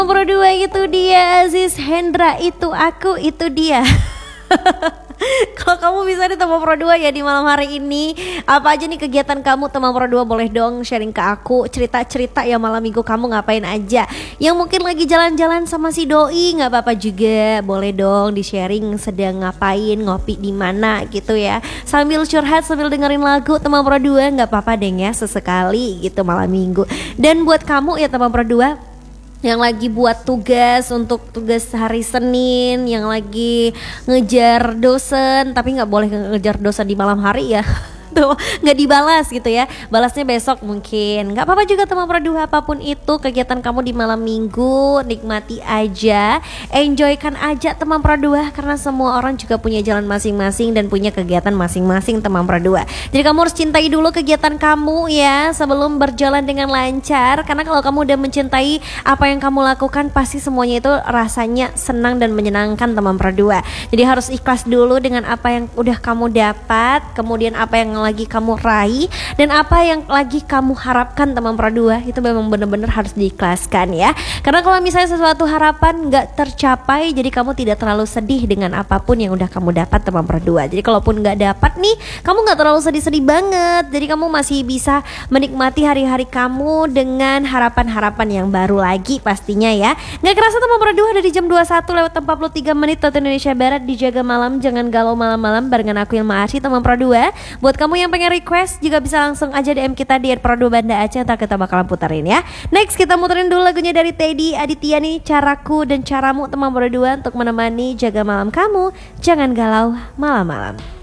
Nomor 2 itu dia Aziz Hendra, itu aku, itu dia. Kalau kamu bisa nih teman Pro 2 ya di malam hari ini, apa aja nih kegiatan kamu teman Pro 2, boleh dong sharing ke aku cerita-cerita ya malam minggu kamu ngapain aja. Yang mungkin lagi jalan-jalan sama si doi nggak apa-apa juga, boleh dong di sharing sedang ngapain, ngopi di mana gitu ya. Sambil curhat sambil dengerin lagu teman Pro 2 nggak apa-apa deh ya sesekali gitu malam minggu. Dan buat kamu ya teman Pro 2 yang lagi buat tugas untuk tugas hari Senin, yang lagi ngejar dosen tapi nggak boleh ngejar dosen di malam hari ya. Tuh nggak dibalas gitu ya, balasnya besok mungkin, nggak apa-apa juga teman Pro 2. Apapun itu kegiatan kamu di malam minggu, nikmati aja, enjoykan aja teman Pro 2, karena semua orang juga punya jalan masing-masing dan punya kegiatan masing-masing teman Pro 2. Jadi kamu harus cintai dulu kegiatan kamu ya sebelum berjalan dengan lancar, karena kalau kamu udah mencintai apa yang kamu lakukan pasti semuanya itu rasanya senang dan menyenangkan teman Pro 2. Jadi harus ikhlas dulu dengan apa yang udah kamu dapat, kemudian apa yang lagi kamu raih dan apa yang lagi kamu harapkan teman Pro 2, itu memang benar-benar harus diikhlaskan ya. Karena kalau misalnya sesuatu harapan nggak tercapai, jadi kamu tidak terlalu sedih dengan apapun yang udah kamu dapat teman Pro 2. Jadi kalaupun nggak dapat nih, kamu nggak terlalu sedih-sedih banget. Jadi kamu masih bisa menikmati hari-hari kamu dengan harapan-harapan yang baru lagi pastinya ya. Nggak kerasa teman Pro 2 dari jam 21:43 waktu Indonesia Barat di Jaga Malam. Jangan galau malam-malam barengan aku Ilma Arsy teman Pro 2. Buat kamu yang pengen request juga bisa langsung aja DM kita di @Pro2 Banda Aceh, ntar kita bakalan puterin ya. Next kita muterin dulu lagunya dari Teddy Aditya nih, Caraku dan Caramu teman Pro 2 untuk menemani jaga malam kamu. Jangan galau malam-malam.